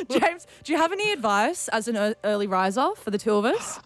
James, do you have any advice as an early riser for the two of us?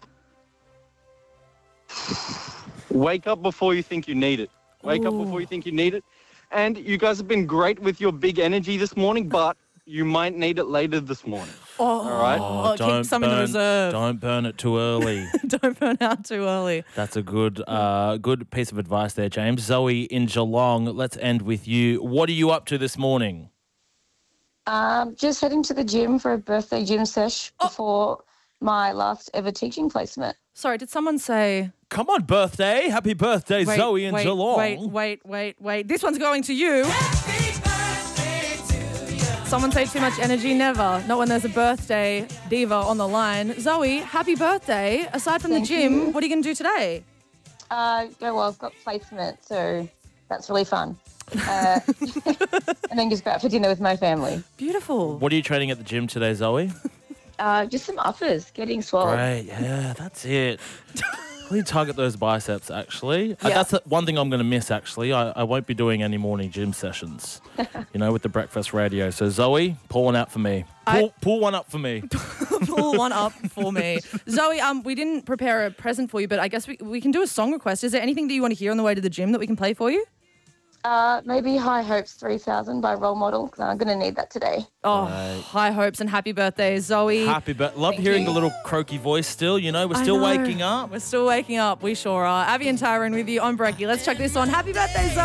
Wake up before you think you need it. Wake up before you think you need it. And you guys have been great with your big energy this morning, but you might need it later this morning. All right? Keep some in the reserve. Don't burn it too early. Don't burn out too early. That's a good piece of advice there, James. Zoe in Geelong, let's end with you. What are you up to this morning? Just heading to the gym for a birthday gym sesh before my last ever teaching placement. Sorry, did someone say... Come on, birthday. Happy birthday, Zoe in Geelong. Wait. This one's going to you. Happy birthday to you. Someone say too much energy, never. Not when there's a birthday diva on the line. Zoe, happy birthday. Aside from the gym, what are you going to do today? I've got placement, so that's really fun. And then just go out for dinner with my family. Beautiful. What are you training at the gym today, Zoe? Just some uppers, getting swole. Great, yeah, that's it. Really target those biceps, actually. Yeah. That's one thing I'm going to miss, actually. I won't be doing any morning gym sessions, with the breakfast radio. So, Zoe, pull one out for me. Pull one up for me. Pull one up for me. Zoe, we didn't prepare a present for you, but I guess we can do a song request. Is there anything that you want to hear on the way to the gym that we can play for you? Maybe High Hopes 3000 by Role Model, because I'm going to need that today. Oh, right. High hopes and happy birthday, Zoe. Happy birthday. Love hearing the little croaky voice still, we're still waking up. We're still waking up. We sure are. Abby and Tyrone with you on Brekkie. Let's chuck this on. Happy birthday, Zoe.